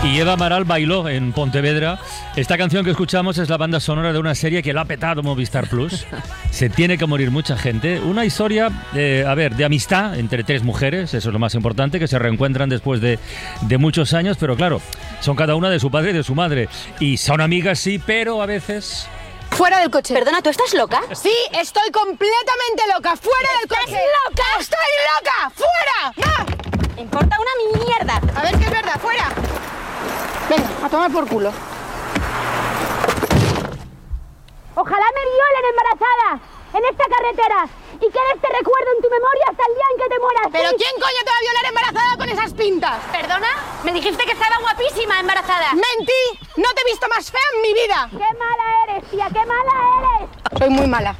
Y Eva Amaral bailó en Pontevedra. Esta canción que escuchamos es la banda sonora de una serie que la ha petado Movistar Plus. Se tiene que morir mucha gente. Una historia, de amistad entre tres mujeres, eso es lo más importante, que se reencuentran después de muchos años, pero claro, son cada una de su padre y de su madre. Y son amigas, sí, pero a veces... Fuera del coche. Perdona, ¿tú estás loca? Sí, estoy completamente loca. ¡Fuera del coche! ¡Estás loca! ¡Estoy loca! ¡Fuera! ¡Va! Me importa una mierda. A ver si es verdad, fuera. Venga, a tomar por culo. Ojalá me violen embarazada en esta carretera y quede este recuerdo en tu memoria hasta el día en que te mueras. ¿Pero quién coño te va a violar embarazada con esas pintas? ¿Perdona? Me dijiste que estaba guapísima embarazada. ¡Mentí! ¡No te he visto más fea en mi vida! ¡Qué mala eres, tía! ¡Qué mala eres! Soy muy mala.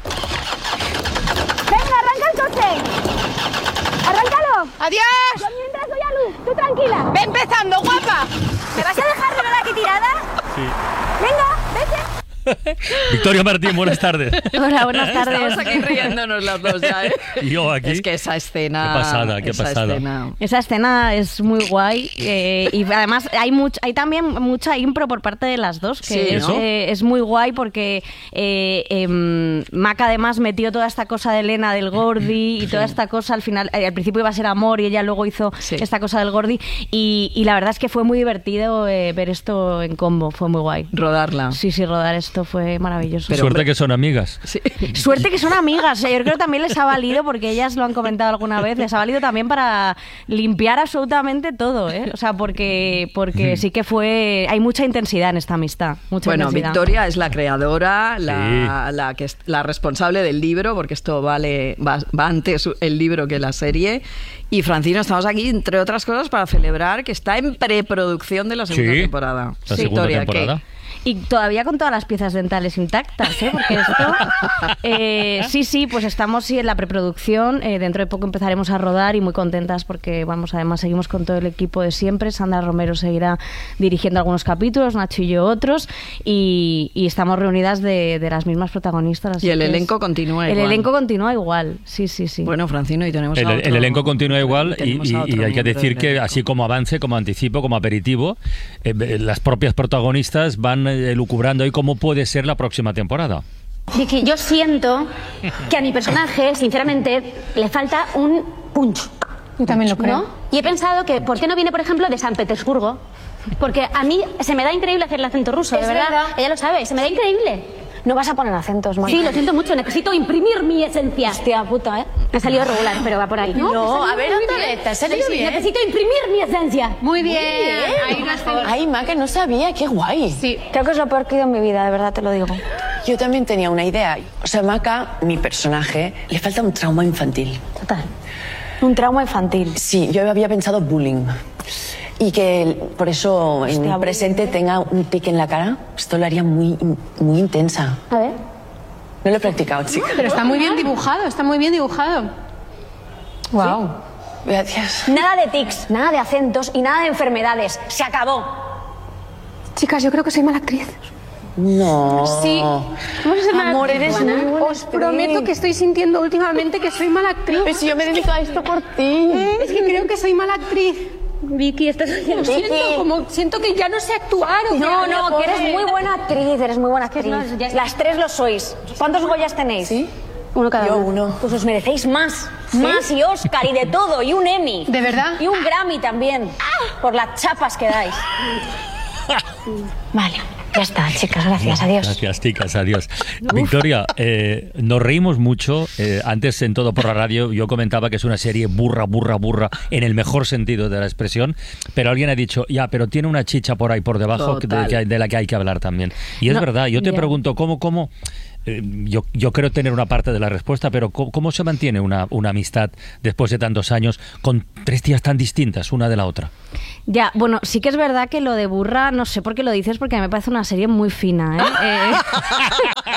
¡Venga, arranca el coche! ¡Arráncalo! ¡Adiós! Yo mientras doy a luz, tú tranquila. ¡Ve empezando, guapa! ¿Me vas a dejar de verdad aquí tirada? Sí. Venga, vete. Victoria Martín, buenas tardes. Hola, buenas tardes. Estamos aquí riéndonos las dos ya, ¿eh? Y yo aquí. Es que esa escena... Qué pasada. Esa escena es muy guay y además hay también mucha impro por parte de las dos, que Sí, ¿no? es muy guay porque Maca además metió toda esta cosa de Elena del Gordi y toda esta cosa al final, al principio iba a ser amor y ella luego hizo esta cosa del Gordi y la verdad es que fue muy divertido ver esto en combo, fue muy guay. Rodarla. Sí, rodar esto fue maravilloso. Pero, suerte que son amigas. Sí. Suerte que son amigas. Yo creo que también les ha valido, porque ellas lo han comentado alguna vez, les ha valido también para limpiar absolutamente todo, ¿eh? O sea, porque sí que hay mucha intensidad en esta amistad. Bueno, intensidad. Victoria es la creadora, la responsable del libro, porque esto va antes el libro que la serie. Y Francino, estamos aquí, entre otras cosas, para celebrar que está en preproducción de la segunda temporada. La segunda temporada. Y todavía con todas las piezas dentales intactas, ¿eh? Porque esto... pues estamos en la preproducción. Dentro de poco empezaremos a rodar y muy contentas porque, además seguimos con todo el equipo de siempre. Sandra Romero seguirá dirigiendo algunos capítulos, Nacho y yo otros. Y estamos reunidas de las mismas protagonistas. Y el elenco continúa igual. El elenco continúa igual, sí. Bueno, Francino, y tenemos el elenco continúa igual y hay que decir que así como avance, como anticipo, como aperitivo, las propias protagonistas van elucubrando ahí cómo puede ser la próxima temporada. Vicky, yo siento que a mi personaje, sinceramente, le falta un punch. Yo también lo creo. ¿No? Y he pensado que, ¿por qué no viene, por ejemplo, de San Petersburgo? Porque a mí se me da increíble hacer el acento ruso, de verdad. Ella lo sabe, se me da increíble. No vas a poner acentos, Marta. Sí, lo siento mucho, necesito imprimir mi esencia. Hostia puta, ¿eh? Me ha salido regular, pero va por ahí. No, a ver, ¿te ha salido bien? Necesito imprimir mi esencia. Muy bien. Ahí no está. Ay, Maca, no sabía, qué guay. Sí. Creo que es lo peor que he ido en mi vida, de verdad te lo digo. Yo también tenía una idea. O sea, Maca, mi personaje, le falta un trauma infantil. Total. Un trauma infantil. Sí, yo había pensado bullying. Y que por eso en el presente tenga un tic en la cara. Esto lo haría muy intensa. A ver. No lo he practicado, chica. Pero está muy bien dibujado, está muy bien dibujado. Wow. Gracias. Nada de tics, nada de acentos y nada de enfermedades. Se acabó. Chicas, yo creo que soy mala actriz. No. Sí. Vamos a ser mala Amor, actriz. eres muy buena Os actriz. prometo que estoy sintiendo últimamente que soy mala actriz. Pues si yo me dedico a esto por ti. Es que creo que soy mala actriz. Vicky, estás haciendo... Siento que ya no sé actuar. No, que eres muy buena actriz, eres muy buena actriz. Las tres lo sois. ¿Cuántos Goyas tenéis? ¿Sí? Uno cada Yo uno. uno. Pues os merecéis más. Más y Oscar y de todo. Y un Emmy. ¿De verdad? Y un Grammy también. Por las chapas que dais. Vale, ya está, chicas. Gracias, adiós. Gracias, chicas, adiós. Victoria, nos reímos mucho. Antes en Todo por la Radio yo comentaba que es una serie burra en el mejor sentido de la expresión, pero alguien ha dicho, pero tiene una chicha por ahí por debajo de la que hay que hablar también. Y es verdad, yo te pregunto, ¿cómo? Yo creo tener una parte de la respuesta, pero ¿cómo se mantiene una amistad después de tantos años con tres tías tan distintas una de la otra? Ya, bueno, sí que es verdad que lo de burra, no sé por qué lo dices, porque me parece una serie muy fina, ¿eh?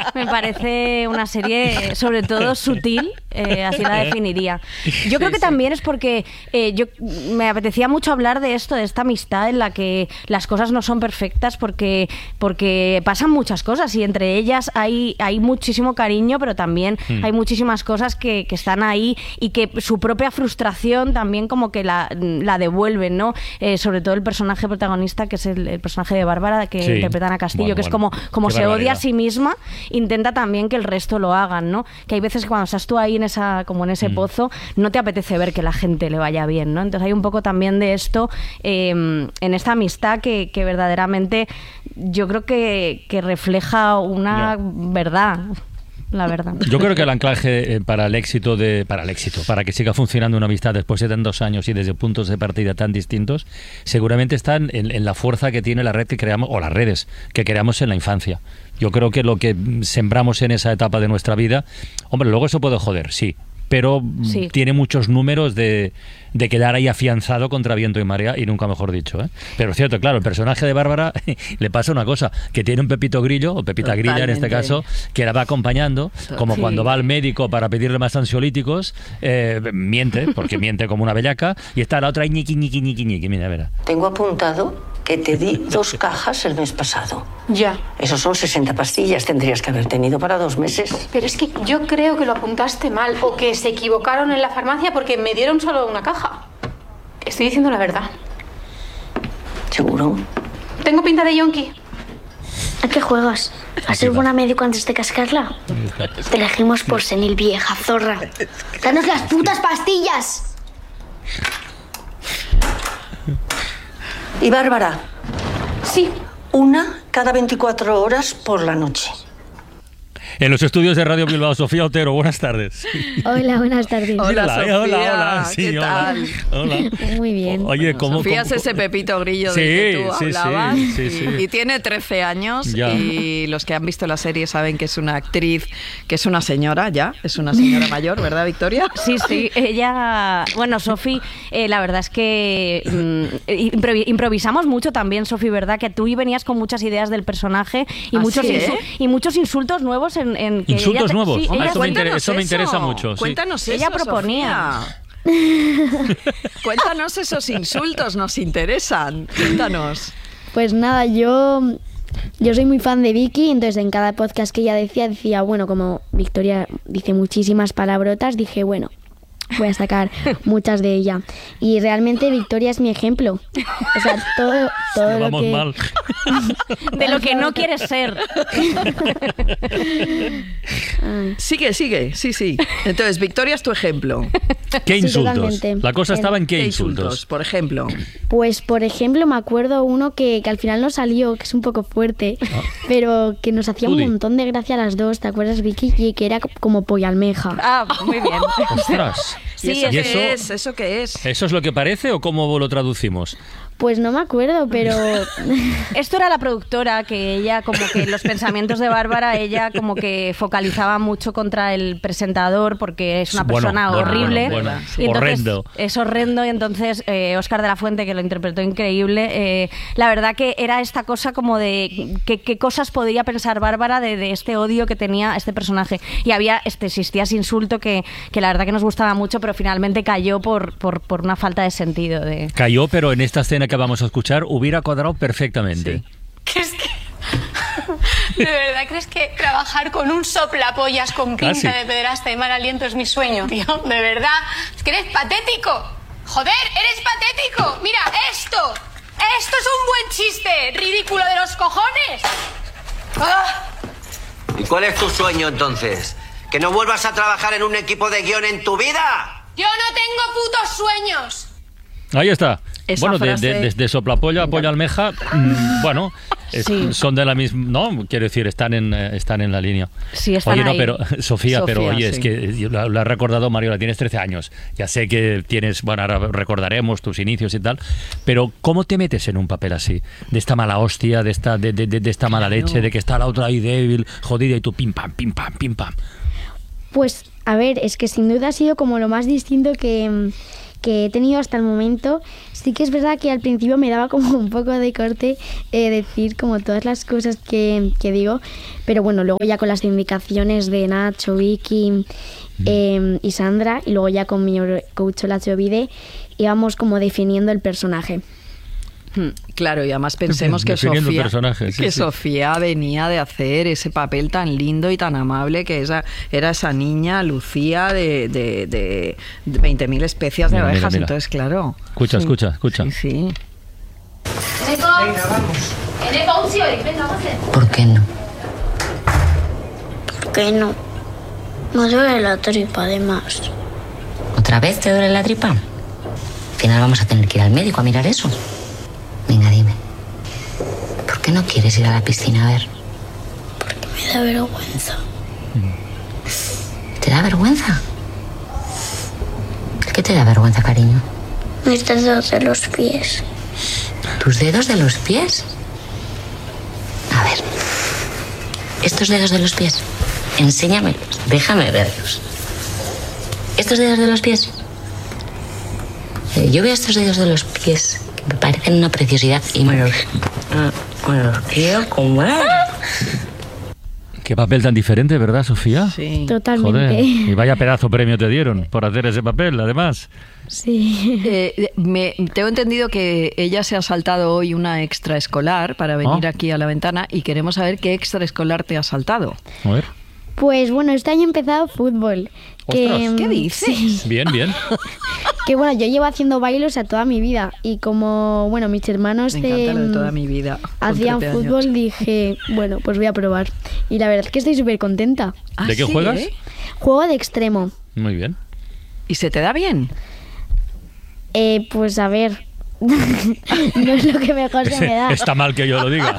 Me parece una serie, sobre todo, sutil, así la definiría. Yo creo que también es porque me apetecía mucho hablar de esto, de esta amistad en la que las cosas no son perfectas, porque pasan muchas cosas y entre ellas hay muchísimo cariño, pero también hay muchísimas cosas que están ahí y que su propia frustración también como que la devuelven, ¿no? Sobre todo el personaje protagonista, que es el personaje de Bárbara, que interpreta Ana Castillo, que es como se odia a sí misma, intenta también que el resto lo hagan, ¿no? Que hay veces que cuando estás tú ahí en ese pozo, no te apetece ver que la gente le vaya bien, ¿no? Entonces hay un poco también de esto en esta amistad que verdaderamente yo creo que refleja una verdad. La verdad. Yo creo que el anclaje para que siga funcionando una amistad después de tantos años y desde puntos de partida tan distintos, seguramente está en la fuerza que tiene la red que creamos, o las redes que creamos en la infancia. Yo creo que lo que sembramos en esa etapa de nuestra vida, hombre, luego eso puede joder, sí, pero tiene muchos números de quedar ahí afianzado contra viento y marea, y nunca mejor dicho, ¿eh? Pero es cierto, claro, el personaje de Bárbara le pasa una cosa, que tiene un Pepito Grillo, o Pepita Grilla en este caso, que la va acompañando, como cuando va al médico para pedirle más ansiolíticos, miente, porque miente como una bellaca, y está la otra ñiqui, mira, verá. Tengo apuntado que te di 2 cajas el mes pasado. Ya. Esos son 60 pastillas, tendrías que haber tenido para 2 meses. Pero es que yo creo que lo apuntaste mal o que se equivocaron en la farmacia porque me dieron solo una caja. Estoy diciendo la verdad. ¿Seguro? ¿Tengo pinta de yonki? ¿A qué juegas? ¿A ser buena médico antes de cascarla? Te elegimos por senil, vieja zorra. ¡Danos las putas pastillas! ¿Y Bárbara? Sí. Una cada 24 horas por la noche. En los estudios de Radio Bilbao, Sofía Otero, buenas tardes. Hola, buenas tardes. Hola, Sofía. Hola. Sí, ¿Qué tal? Hola. Muy bien. Oye, Sofía es ese Pepito Grillo del que tú hablabas. Sí. Y tiene 13 años ya. Y los que han visto la serie saben que es una actriz, que es una señora ya, es una señora mayor, ¿verdad, Victoria? Sí, ella... Bueno, Sofi, la verdad es que improvisamos mucho también, Sofi, ¿verdad? Que tú venías con muchas ideas del personaje y, muchos insultos nuevos en que ¿insultos ella, nuevos? Sí, ella, eso me interesa mucho. Cuéntanos eso, ella proponía. Cuéntanos esos insultos, nos interesan. Cuéntanos. Pues nada, yo soy muy fan de Vicky, entonces en cada podcast que ella decía, bueno, como Victoria dice muchísimas palabrotas, dije, bueno, voy a sacar muchas de ella. Y realmente Victoria es mi ejemplo. O sea, todo lo que... mal. De lo que no quieres ser. Sigue, sí. Entonces, Victoria es tu ejemplo. ¿Qué insultos? Totalmente. La cosa estaba en qué insultos. Por ejemplo. Pues, por ejemplo, me acuerdo uno que al final no salió, que es un poco fuerte, pero que nos hacía un montón de gracia a las dos, ¿te acuerdas, Vicky? Y que era como pollo almeja. Ah, muy bien. ¡Ostras! Sí, ¿Eso qué es? ¿Eso es lo que parece o cómo lo traducimos? Pues no me acuerdo, pero... Esto era la productora, que ella como que los pensamientos de Bárbara, ella como que focalizaba mucho contra el presentador porque es una persona horrible. Y entonces, horrendo. Es horrendo y entonces Óscar de la Fuente, que lo interpretó increíble, la verdad que era esta cosa como de qué cosas podía pensar Bárbara de este odio que tenía este personaje. Y existía ese insulto que la verdad que nos gustaba mucho, pero finalmente cayó por una falta de sentido. Cayó, pero en esta escena que vamos a escuchar hubiera cuadrado perfectamente. Sí. ¿De verdad crees que trabajar con un soplapollas con pinta de pederasta y mal aliento es mi sueño, tío? ¿De verdad? Es que eres patético. Joder, eres patético. Mira, esto es un buen chiste. Ridículo de los cojones. ¡Ah! ¿Y cuál es tu sueño entonces? ¿Que no vuelvas a trabajar en un equipo de guión en tu vida? Yo no tengo putos sueños. Ahí está. Esa bueno, frase... desde soplapolla a pollo almeja, bueno, son de la misma, no, quiero decir, están en la línea. Sí, están ahí. No, pero Sofía, pero oye, sí. es que lo has recordado, Mariola, tienes 13 años. Ya sé que tienes, bueno, ahora recordaremos tus inicios y tal, pero ¿cómo te metes en un papel así? De esta mala hostia, de esta mala leche, de que está la otra ahí débil, jodida, y tú pim pam, pim pam, pim pam. Pues, a ver, es que sin duda ha sido como lo más distinto que que he tenido hasta el momento. Sí que es verdad que al principio me daba como un poco de corte decir como todas las cosas que digo, pero bueno, luego ya con las indicaciones de Nacho, Vicky y Sandra, y luego ya con mi coach Olacho Vide, íbamos como definiendo el personaje. Claro, y además pensemos que Sofía venía de hacer ese papel tan lindo y tan amable que era esa niña Lucía de 20.000 especias de abejas. Mira. Entonces, claro. Escucha. Sí. Venga, vamos. ¿Por qué no? ¿Por qué no? Me duele la tripa, además. ¿Otra vez te duele la tripa? Al final vamos a tener que ir al médico a mirar eso. Venga, dime. ¿Por qué no quieres ir a la piscina a ver? Porque me da vergüenza. ¿Te da vergüenza? ¿Qué te da vergüenza, cariño? Mis dedos de los pies. ¿Tus dedos de los pies? A ver. Estos dedos de los pies. Enséñamelos. Déjame verlos. ¿Estos dedos de los pies? Yo veo estos dedos de los pies que me parecen una preciosidad y me los quiero comer. Qué papel tan diferente, ¿verdad, Sofía? Sí. Totalmente. Joder, y vaya pedazo premio te dieron por hacer ese papel, además. Sí. Tengo entendido que ella se ha saltado hoy una extraescolar para venir aquí a la ventana y queremos saber qué extraescolar te ha saltado. A ver. Pues bueno, este año he empezado fútbol. ¿Qué dices? Sí. Bien. Que bueno, yo llevo haciendo bailes a toda mi vida y como, bueno, mis hermanos me encanta lo de toda mi vida, hacían fútbol, dije, bueno, pues voy a probar. Y la verdad es que estoy súper contenta. ¿De qué juegas? Juego de extremo. Muy bien. ¿Y se te da bien? Pues a ver, no es lo que mejor se me da. Está mal que yo lo diga.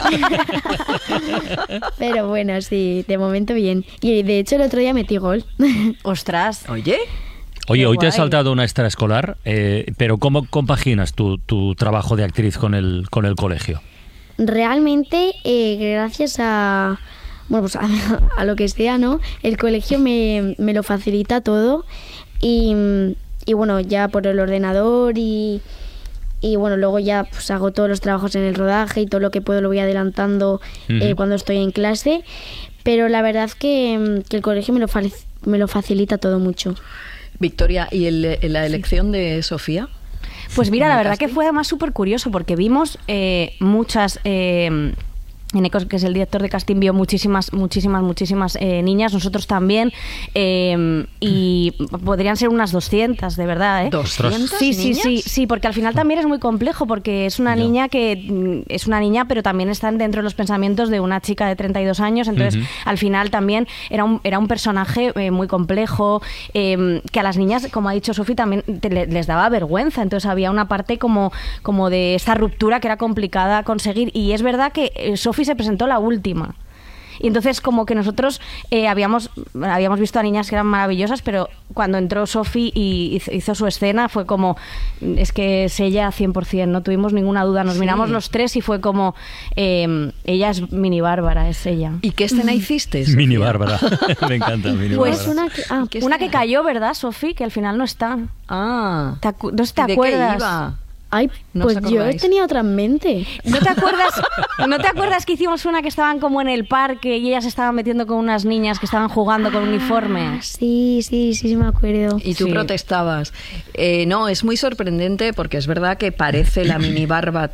Pero bueno, sí, de momento bien. Y de hecho el otro día metí gol. Ostras. Oye, hoy te has saltado una extraescolar, pero ¿cómo compaginas tu trabajo de actriz con el colegio? Realmente, gracias a... Bueno, pues a lo que sea, ¿no? El colegio me lo facilita todo y bueno, ya por el ordenador y bueno, luego ya pues hago todos los trabajos en el rodaje y todo lo que puedo lo voy adelantando cuando estoy en clase, pero la verdad es que el colegio me lo facilita todo mucho. Victoria, ¿y la elección de Sofía? Pues mira, la verdad que fue además súper curioso porque vimos muchas... Enecos, que es el director de casting, vio muchísimas niñas, nosotros también, y podrían ser unas 200, de verdad, ¿eh? ¿200 Sí, porque al final también es muy complejo, porque es una niña que es una niña, pero también está dentro de los pensamientos de una chica de 32 años, entonces al final también era un personaje muy complejo, que a las niñas, como ha dicho Sofi, también les daba vergüenza, entonces había una parte como de esta ruptura que era complicada conseguir, y es verdad que Sofi se presentó la última. Y entonces como que nosotros habíamos visto a niñas que eran maravillosas, pero cuando entró Sofi y hizo su escena fue como, es que es ella 100%, no tuvimos ninguna duda. Nos miramos los tres y fue como, ella es Mini Bárbara, es ella. ¿Y qué escena hiciste? Mini Bárbara, me encanta Mini pues Bárbara. Una que cayó, ¿verdad, Sofi? Que al final no está. Ah. ¿No te acuerdas? ¿De qué iba? Ay, pues yo tenía otra en mente. ¿No te acuerdas que hicimos una que estaban como en el parque y ellas estaban metiendo con unas niñas que estaban jugando con uniformes? Sí, me acuerdo. Y tú protestabas. No, es muy sorprendente porque es verdad que parece la Bárbara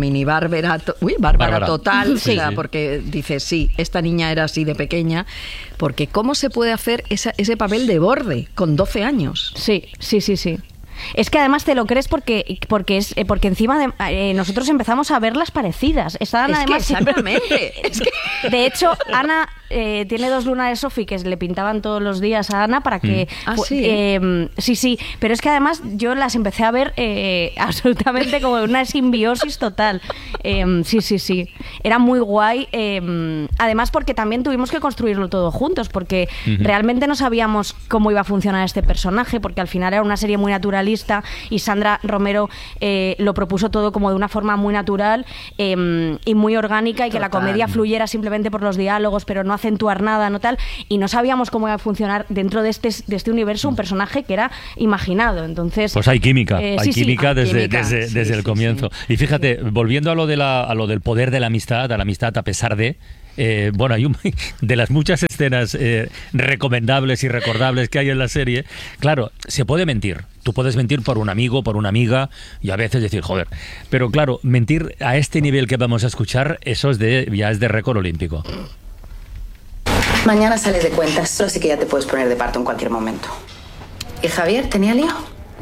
total, Sí, o sea, porque dices, sí, esta niña era así de pequeña, porque ¿cómo se puede hacer ese papel de borde con 12 años? Sí. Es que además te lo crees porque encima nosotros empezamos a verlas parecidas. Estaban exactamente. De hecho, Ana tiene 2 lunares Sofi que le pintaban todos los días a Ana para que... Sí, pero es que además yo las empecé a ver absolutamente como una simbiosis total. Sí. Era muy guay. Además porque también tuvimos que construirlo todo juntos, porque realmente no sabíamos cómo iba a funcionar este personaje, porque al final era una serie muy naturalista y Sandra Romero lo propuso todo como de una forma muy natural y muy orgánica, y que la comedia fluyera simplemente por los diálogos, pero no acentuar nada, no tal, y no sabíamos cómo iba a funcionar dentro de este universo un personaje que era imaginado. Entonces, pues hay química, desde el comienzo. Sí. Y fíjate, volviendo a lo del poder de la amistad, a pesar de... bueno, hay de las muchas escenas recomendables y recordables que hay en la serie. Claro, se puede mentir. Tú puedes mentir por un amigo, por una amiga, y a veces decir, joder. Pero claro, mentir a este nivel que vamos a escuchar, eso ya es de récord olímpico. Mañana sales de cuentas, solo sí que ya te puedes poner de parto en cualquier momento. ¿Y Javier, tenía lío?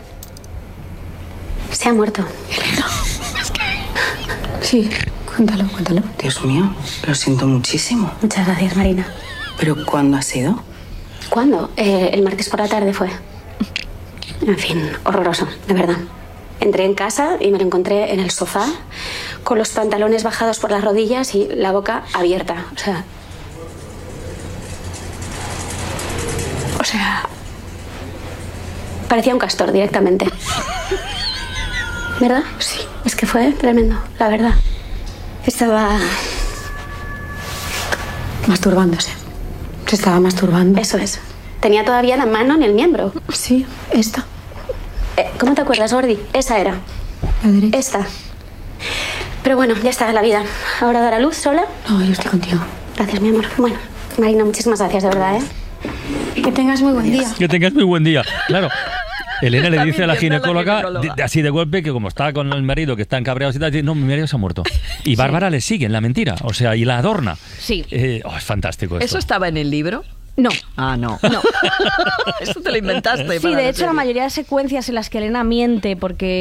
Se ha muerto. Elena, sí, cuéntalo. Dios mío, lo siento muchísimo. Muchas gracias, Marina. ¿Pero cuándo ha sido? ¿Cuándo? El martes por la tarde fue. En fin, horroroso, de verdad. Entré en casa y me lo encontré en el sofá, con los pantalones bajados por las rodillas y la boca abierta. O sea, parecía un castor directamente. ¿Verdad? Sí. Es que fue tremendo, la verdad. Estaba masturbándose. Se estaba masturbando. Eso es. Tenía todavía la mano en el miembro. Sí, esta. ¿Cómo te acuerdas, Gordi? Esa era. La derecha. Esta. Pero bueno, ya está la vida. ¿Ahora dar a luz sola? No, yo estoy contigo. Gracias, mi amor. Bueno, Marina, muchísimas gracias, de verdad, ¿eh? Que tengas muy buen día. Que tengas muy buen día. Claro. Elena le dice a la ginecóloga, así de golpe, que como está con el marido, que están cabreados y tal, dice, no, mi marido se ha muerto. Y Bárbara le sigue en la mentira, o sea, y la adorna. Sí. Es fantástico esto. ¿Eso estaba en el libro? No. Ah, no. Eso te lo inventaste. Sí, de hecho, la mayoría de secuencias en las que Elena miente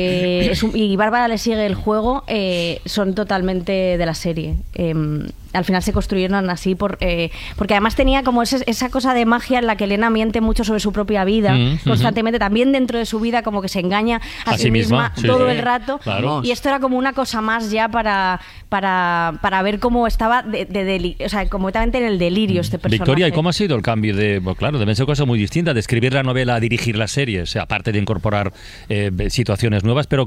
y Bárbara le sigue el juego son totalmente de la serie. Al final se construyeron así porque además tenía como esa cosa de magia en la que Elena miente mucho sobre su propia vida constantemente, también dentro de su vida como que se engaña a sí misma todo el rato, claro. Y esto era como una cosa más ya para ver cómo estaba completamente en el delirio este personaje. Victoria, ¿y cómo ha sido el cambio de, claro, deben ser cosas muy distintas, de escribir la novela a dirigir la serie, o sea, aparte de incorporar situaciones nuevas, pero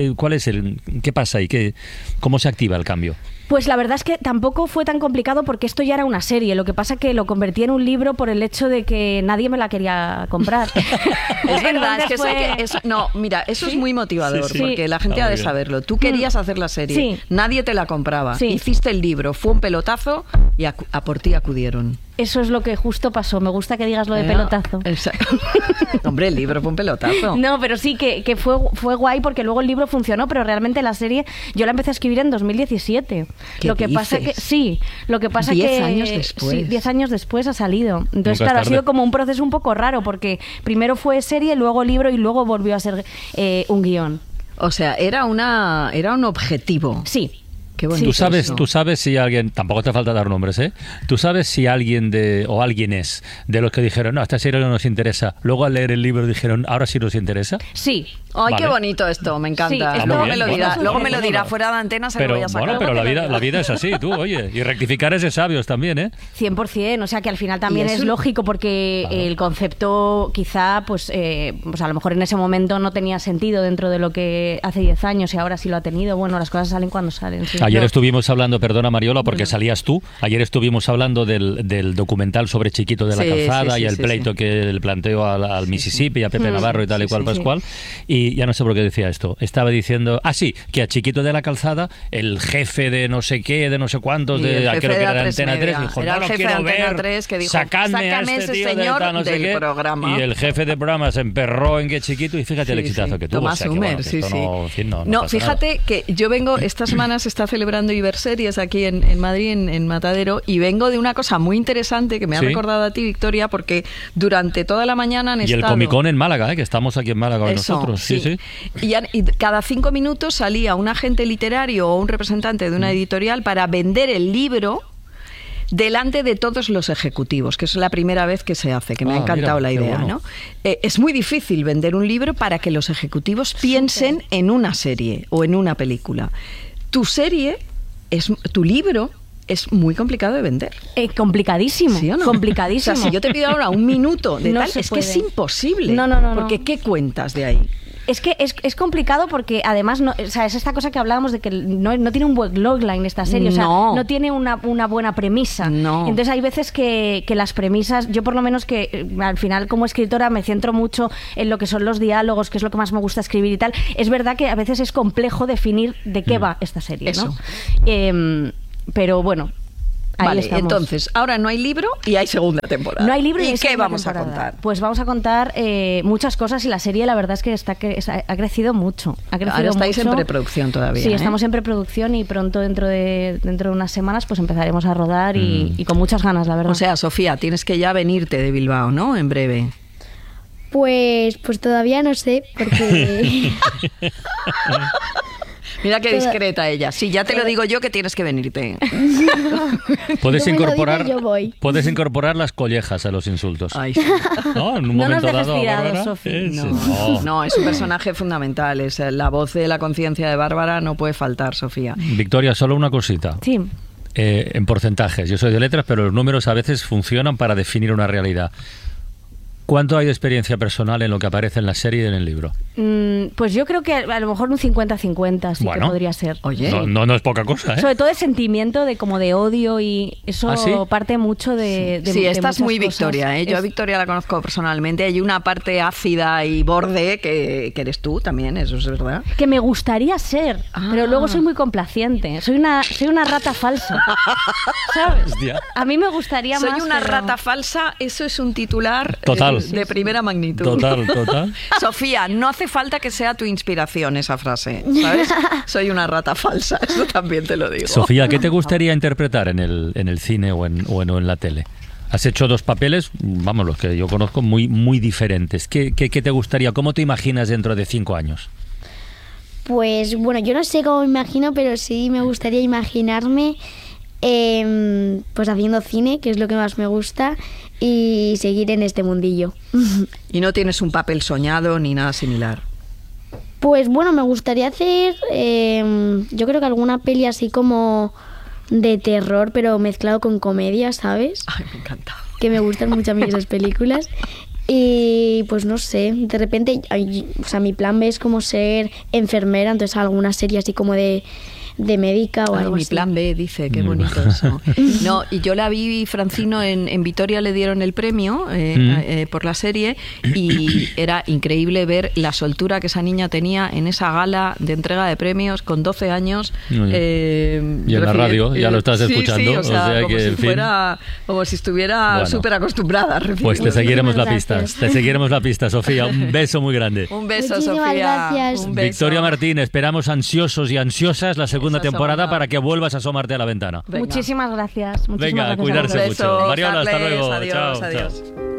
¿qué pasa y cómo se activa el cambio? Pues la verdad es que tampoco fue tan complicado porque esto ya era una serie. Lo que pasa es que lo convertí en un libro por el hecho de que nadie me la quería comprar. Es verdad, es que eso es muy motivador, porque la gente ha de saberlo. Tú querías hacer la serie, nadie te la compraba. Hiciste el libro, fue un pelotazo y a por ti acudieron. Eso es lo que justo pasó. Me gusta que digas lo de pelotazo. Hombre, el libro fue un pelotazo. No, pero sí que fue guay porque luego el libro funcionó, pero realmente la serie yo la empecé a escribir en 2017. Lo que pasa que 10 años después. Sí, 10 años después ha salido. Entonces, claro, ha sido como un proceso un poco raro porque primero fue serie, luego libro y luego volvió a ser un guión. O sea, era un objetivo. Sí. Qué bonito. Tú sabes si alguien, tampoco te falta dar nombres, ¿eh? Tú sabes si alguien de los que dijeron, no, esta serie no nos interesa, luego al leer el libro dijeron, ahora sí nos interesa. Sí. Ay, vale. Qué bonito esto, me encanta. Sí, luego me lo dirá fuera de antena, se lo voy a sacar. Bueno, pero la vida es así, tú, oye, y rectificar es de sabios también, ¿eh? 100%, o sea que al final también es lógico porque el concepto quizá, pues a lo mejor en ese momento no tenía sentido dentro de lo que hace 10 años y ahora sí lo ha tenido. Bueno, las cosas salen cuando salen. Sí. Ayer estuvimos hablando, perdona Mariola, porque salías tú, ayer estuvimos hablando del documental sobre Chiquito de la Calzada y el pleito que le planteó al Mississippi, a Pepe Navarro y tal y cual Pascual, y ya no sé por qué decía esto. Estaba diciendo, que a Chiquito de la Calzada, el jefe de no sé qué, de no sé cuántos, creo que era de Antena 3, dijo, era no el lo jefe quiero de Antena ver, 3 que dijo, sácame a este tío señor de no sé qué, programa. Y el jefe de programa se emperró en que Chiquito, y fíjate el exitazo que tuvo. Tomás Humer, no, fíjate que yo vengo, esta semana se está celebrando Iberseries aquí en Madrid, en Matadero, y vengo de una cosa muy interesante que me ha recordado a ti, Victoria, porque durante toda la mañana han estado... Y el Comicón en Málaga, que estamos aquí en Málaga nosotros. Sí. Y cada 5 minutos salía un agente literario o un representante de una editorial para vender el libro delante de todos los ejecutivos, que es la primera vez que se hace, que me ha encantado la idea, bueno. ¿no? Es muy difícil vender un libro para que los ejecutivos piensen en una serie o en una película. Tu libro es muy complicado de vender. Complicadísimo. ¿Sí o no? Complicadísimo. O sea, si yo te pido ahora un minuto de tal, es que es imposible. No. Porque ¿qué cuentas de ahí? Es que es complicado porque además o sea, es esta cosa que hablábamos de que no tiene un buen logline esta serie, o sea, no tiene una buena premisa. No. Entonces hay veces que las premisas, yo por lo menos que al final como escritora me centro mucho en lo que son los diálogos, que es lo que más me gusta escribir y tal. Es verdad que a veces es complejo definir de qué va esta serie, ¿no? Pero bueno, ahí vale, estamos. Entonces, ahora no hay libro y hay segunda temporada. No hay libro ¿Y hay qué vamos temporada. a contar? Pues vamos a contar muchas cosas y la serie la verdad es que ha crecido mucho. Ahora estáis en preproducción todavía. Sí, estamos en preproducción y pronto dentro de unas semanas pues empezaremos a rodar y con muchas ganas, la verdad. O sea, Sofía, tienes que ya venirte de Bilbao, ¿no? En breve. Pues todavía no sé, porque... Mira qué discreta ella. Sí, ya te lo digo yo que tienes que venirte. Puedes incorporar, yo voy. puedes incorporar las collejas a los insultos. Ay, sí. ¿No? En un No momento nos dejes dado, tirados, Bárbara. Sofi. No, es un personaje fundamental. Es la voz de la conciencia de Bárbara, no puede faltar, Sofía. Victoria, solo una cosita. Sí. En porcentajes. Yo soy de letras, pero los números a veces funcionan para definir una realidad. ¿Cuánto hay de experiencia personal en lo que aparece en la serie y en el libro? Pues yo creo que a lo mejor un 50-50 sí que podría ser. Oye. No es poca cosa, ¿eh? Sobre todo el sentimiento de como de odio y eso ¿Ah, sí? parte mucho de Sí, esta es muchas muy cosas. Victoria, ¿eh? Yo a Victoria la conozco personalmente. Hay una parte ácida y borde que eres tú también, eso es verdad. Que me gustaría ser, pero luego soy muy complaciente. Soy una rata falsa. ¿Sabes? Hostia. A mí me gustaría Soy más. una pero- rata falsa, eso es un titular Total. de primera magnitud. Total. Sofía, no hace falta que sea tu inspiración esa frase, ¿sabes? Soy una rata falsa, eso también te lo digo. Sofía, ¿qué te gustaría interpretar en el cine o en la tele? Has hecho 2 papeles, vamos, los que yo conozco, muy, muy diferentes. ¿Qué te gustaría? ¿Cómo te imaginas dentro de 5 años? Pues bueno, yo no sé cómo me imagino, pero sí me gustaría imaginarme pues haciendo cine, que es lo que más me gusta, y seguir en este mundillo. Y no tienes un papel soñado ni nada similar. Pues bueno, me gustaría hacer, yo creo que alguna peli así como de terror, pero mezclado con comedia, ¿sabes? Ay, me encanta. Que me gustan mucho a mí esas películas. Y pues no sé, de repente, o sea, mi plan B es como ser enfermera, entonces alguna serie así como de médica o Ay, algo mi así. plan B, dice, qué bonito eso. No, y yo la vi, Francino, en Vitoria le dieron el premio por la serie y era increíble ver la soltura que esa niña tenía en esa gala de entrega de premios con 12 años. Y en la radio, ya lo estás escuchando. Sí, o sea, como como si estuviera súper acostumbrada. Pues te seguiremos la Muchísimas pista. Te seguiremos la pista, Sofía. Un beso muy grande. Un beso, Muchísimas Sofía. gracias. Un beso. Victoria Martín, esperamos ansiosos y ansiosas la segunda Esa temporada segunda. para que vuelvas a asomarte a la ventana. Venga. Muchísimas gracias. Venga, gracias a cuidarse vosotros. mucho. Besos, Mariola, hasta Carles, luego. adiós, Chao, adiós. chao.